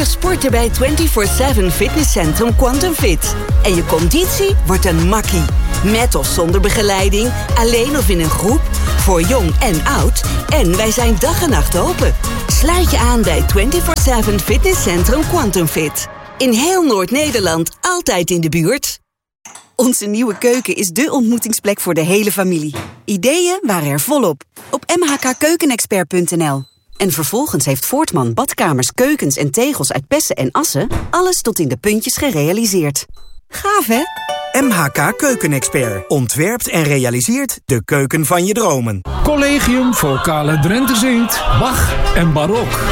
sporten bij 24/7 fitnesscentrum Quantum Fit. En je conditie wordt een makkie. Met of zonder begeleiding, alleen of in een groep, voor jong en oud. En wij zijn dag en nacht open. Sluit je aan bij 24/7 fitnesscentrum Quantum Fit. In heel Noord-Nederland, altijd in de buurt. Onze nieuwe keuken is dé ontmoetingsplek voor de hele familie. Ideeën waren er volop op mhkkeukenexpert.nl. En vervolgens heeft Voortman badkamers, keukens en tegels uit Pessen en Assen alles tot in de puntjes gerealiseerd. Gaaf, hè? MHK Keukenexpert ontwerpt en realiseert de keuken van je dromen. Collegium Vocale Drenthe zingt Bach en Barok.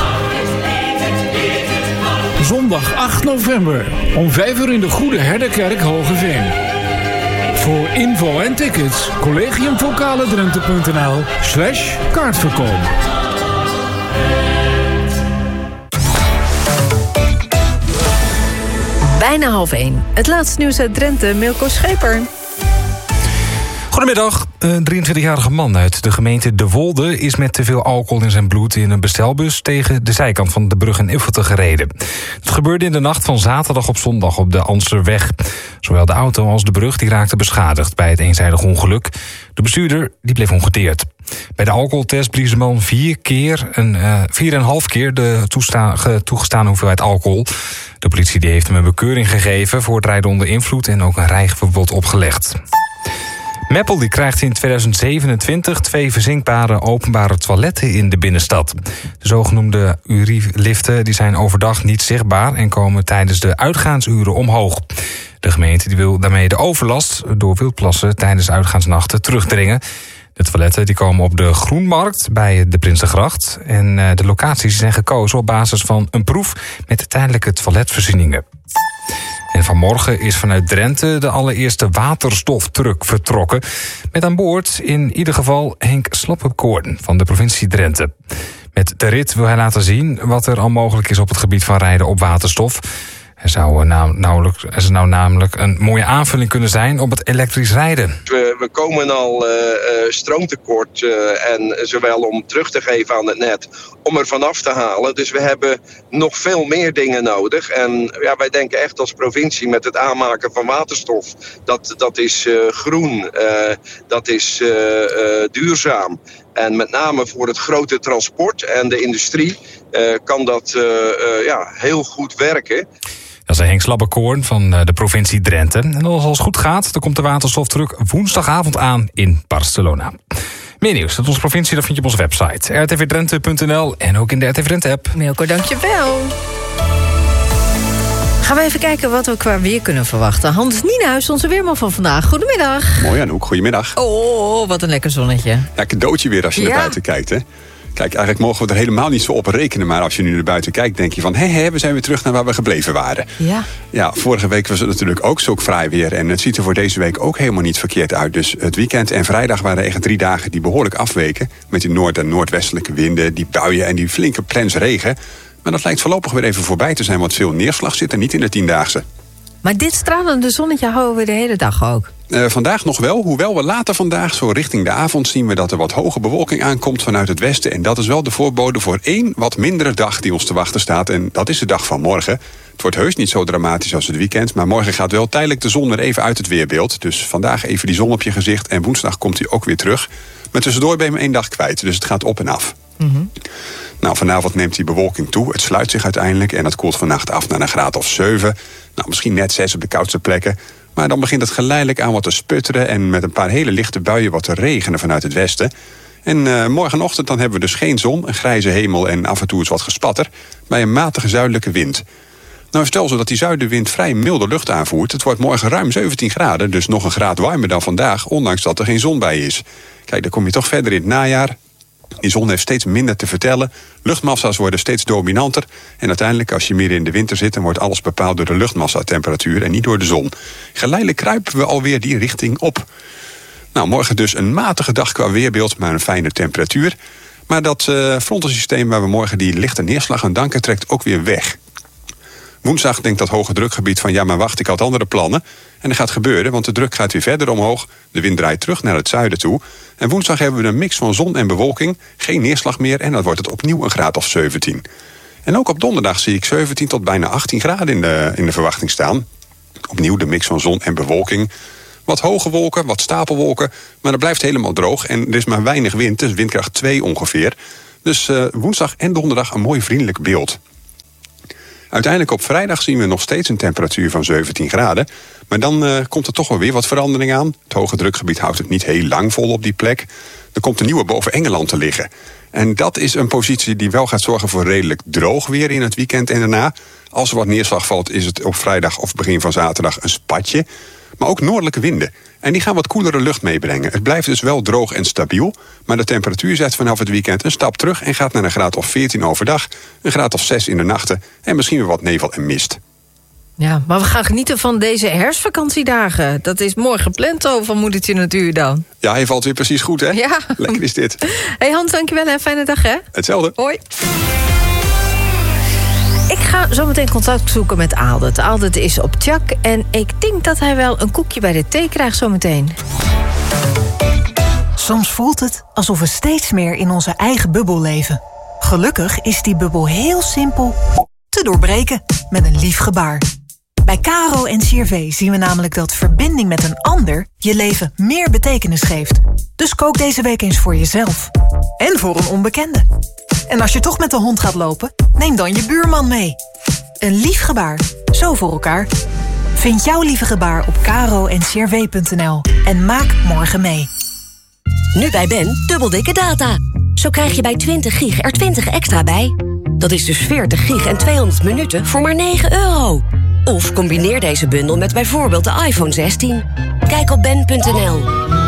Zondag 8 november om 5:00 in de Goede Herderkerk Hogeveen. Voor info en tickets collegiumvocaledrenthe.nl/kaartverkoop. Bijna 12:30. Het laatste nieuws uit Drenthe, Milko Scheper. Goedemiddag. Een 23-jarige man uit de gemeente De Wolde is met te veel alcohol in zijn bloed in een bestelbus tegen de zijkant van de brug in Uffelte gereden. Het gebeurde in de nacht van zaterdag op zondag op de Anserweg. Zowel de auto als de brug die raakten beschadigd bij het eenzijdig ongeluk. De bestuurder die bleef ongedeerd. Bij de alcoholtest blies de man 4,5 keer de toegestane hoeveelheid alcohol. De politie die heeft hem een bekeuring gegeven voor het rijden onder invloed en ook een rijverbod opgelegd. Meppel die krijgt in 2027 2 verzinkbare openbare toiletten in de binnenstad. De zogenoemde URI-liften die zijn overdag niet zichtbaar en komen tijdens de uitgaansuren omhoog. De gemeente die wil daarmee de overlast door wildplassen tijdens uitgaansnachten terugdringen. De toiletten die komen op de Groenmarkt bij de Prinsengracht. En de locaties zijn gekozen op basis van een proef met tijdelijke toiletvoorzieningen. En vanmorgen is vanuit Drenthe de allereerste waterstoftruck vertrokken. Met aan boord in ieder geval Henk Slappekoorn van de provincie Drenthe. Met de rit wil hij laten zien wat er al mogelijk is op het gebied van rijden op waterstof. Er zou namelijk een mooie aanvulling kunnen zijn op het elektrisch rijden. We komen al stroomtekort en zowel om terug te geven aan het net, om er vanaf te halen. Dus we hebben nog veel meer dingen nodig. En ja, wij denken echt als provincie met het aanmaken van waterstof. Dat is groen, dat is duurzaam. En met name voor het grote transport en de industrie kan dat heel goed werken. Dat is Henk Slappekoorn van de provincie Drenthe. En als alles goed gaat, dan komt de waterstoftruck woensdagavond aan in Barcelona. Meer nieuws uit onze provincie, dat vind je op onze website rtvdrenthe.nl en ook in de RTV Drenthe-app. Milko, dankjewel. Gaan we even kijken wat we qua weer kunnen verwachten. Hans Nienhuis, onze weerman van vandaag. Goedemiddag. Mooi Anouk, goedemiddag. Oh, wat een lekker zonnetje. Ja, cadeautje weer als je naar buiten kijkt, hè. Kijk, eigenlijk mogen we er helemaal niet zo op rekenen. Maar als je nu naar buiten kijkt, denk je van... we zijn weer terug naar waar we gebleven waren. Ja, vorige week was het natuurlijk ook zo fraai weer. En het ziet er voor deze week ook helemaal niet verkeerd uit. Dus het weekend en vrijdag waren echt 3 dagen die behoorlijk afweken. Met die noord- en noordwestelijke winden, die buien en die flinke plens regen. Maar dat lijkt voorlopig weer even voorbij te zijn. Want veel neerslag zit er niet in de 10-daagse. Maar dit stralende zonnetje houden we de hele dag ook. Vandaag nog wel, hoewel we later vandaag, zo richting de avond... zien we dat er wat hoge bewolking aankomt vanuit het westen. En dat is wel de voorbode voor 1 wat mindere dag die ons te wachten staat. En dat is de dag van morgen. Het wordt heus niet zo dramatisch als het weekend... maar morgen gaat wel tijdelijk de zon er even uit het weerbeeld. Dus vandaag even die zon op je gezicht en woensdag komt hij ook weer terug. Maar tussendoor ben je hem 1 dag kwijt, dus het gaat op en af. Mm-hmm. Nou, vanavond neemt die bewolking toe. Het sluit zich uiteindelijk en het koelt vannacht af naar een graad of 7. Nou, misschien net 6 op de koudste plekken. Maar dan begint het geleidelijk aan wat te sputteren... en met een paar hele lichte buien wat te regenen vanuit het westen. En morgenochtend dan hebben we dus geen zon, een grijze hemel... en af en toe eens wat gespatter, bij een matige zuidelijke wind. Nou, stel zo dat die zuidenwind vrij milde lucht aanvoert. Het wordt morgen ruim 17 graden, dus nog een graad warmer dan vandaag... ondanks dat er geen zon bij is. Kijk, dan kom je toch verder in het najaar... Die zon heeft steeds minder te vertellen. Luchtmassa's worden steeds dominanter. En uiteindelijk, als je meer in de winter zit... dan wordt alles bepaald door de luchtmassatemperatuur en niet door de zon. Geleidelijk kruipen we alweer die richting op. Nou, morgen dus een matige dag qua weerbeeld, maar een fijne temperatuur. Maar dat frontensysteem waar we morgen die lichte neerslag aan danken... trekt ook weer weg. Woensdag denkt dat hoge drukgebied van... ja, maar wacht, ik had andere plannen. En dat gaat gebeuren, want de druk gaat weer verder omhoog. De wind draait terug naar het zuiden toe. En woensdag hebben we een mix van zon en bewolking. Geen neerslag meer en dan wordt het opnieuw een graad of 17. En ook op donderdag zie ik 17 tot bijna 18 graden in de verwachting staan. Opnieuw de mix van zon en bewolking. Wat hoge wolken, wat stapelwolken, maar het blijft helemaal droog. En er is maar weinig wind, dus windkracht 2 ongeveer. Dus woensdag en donderdag een mooi vriendelijk beeld. Uiteindelijk op vrijdag zien we nog steeds een temperatuur van 17 graden. Maar dan komt er toch wel weer wat verandering aan. Het hoge drukgebied houdt het niet heel lang vol op die plek. Er komt een nieuwe boven Engeland te liggen. En dat is een positie die wel gaat zorgen voor redelijk droog weer in het weekend en daarna. Als er wat neerslag valt, is het op vrijdag of begin van zaterdag een spatje. Maar ook noordelijke winden. En die gaan wat koelere lucht meebrengen. Het blijft dus wel droog en stabiel. Maar de temperatuur zet vanaf het weekend een stap terug en gaat naar een graad of 14 overdag. Een graad of 6 in de nachten. En misschien weer wat nevel en mist. Ja, maar we gaan genieten van deze herfstvakantiedagen. Dat is mooi gepland van Moedertje Natuur dan. Ja, hij valt weer precies goed, hè? Ja. Lekker is dit. Hey Hans, dankjewel en fijne dag, hè? Hetzelfde. Hoi. Ik ga zo meteen contact zoeken met Aaldet. Aaldet is op Tjak en ik denk dat hij wel een koekje bij de thee krijgt zo meteen. Soms voelt het alsof we steeds meer in onze eigen bubbel leven. Gelukkig is die bubbel heel simpel te doorbreken met een lief gebaar. Bij Caro en CRV zien we namelijk dat verbinding met een ander je leven meer betekenis geeft. Dus kook deze week eens voor jezelf. En voor een onbekende. En als je toch met de hond gaat lopen, neem dan je buurman mee. Een lief gebaar, zo voor elkaar. Vind jouw lieve gebaar op caro-en-crv.nl en maak morgen mee. Nu bij Ben, dubbel dikke data. Zo krijg je bij 20 gig er 20 extra bij. Dat is dus 40 gig en 200 minuten voor maar €9. Of combineer deze bundel met bijvoorbeeld de iPhone 16. Kijk op ben.nl.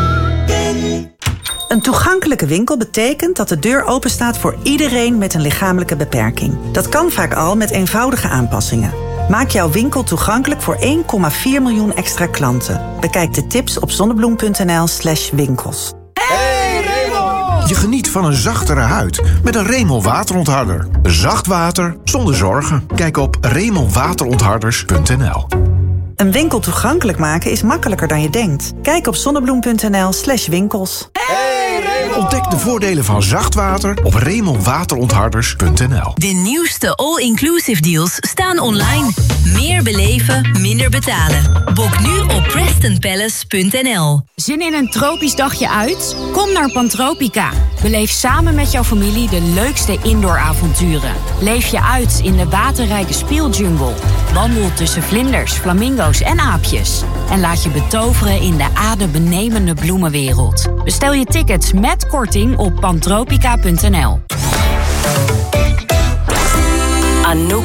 Een toegankelijke winkel betekent dat de deur openstaat voor iedereen met een lichamelijke beperking. Dat kan vaak al met eenvoudige aanpassingen. Maak jouw winkel toegankelijk voor 1,4 miljoen extra klanten. Bekijk de tips op zonnebloem.nl/winkels. Hey Remel! Je geniet van een zachtere huid met een Remel waterontharder. Zacht water zonder zorgen. Kijk op remelwaterontharders.nl. Een winkel toegankelijk maken is makkelijker dan je denkt. Kijk op zonnebloem.nl/winkels. Ontdek de voordelen van zacht water op remelwaterontharders.nl. De nieuwste all-inclusive deals staan online. Meer beleven, minder betalen. Boek nu op PrestonPalace.nl. Zin in een tropisch dagje uit? Kom naar Pantropica. Beleef samen met jouw familie de leukste indooravonturen. Leef je uit in de waterrijke speeljungle. Wandel tussen vlinders, flamingo's en aapjes. En laat je betoveren in de adembenemende bloemenwereld. Bestel je tickets met korting op pantropica.nl.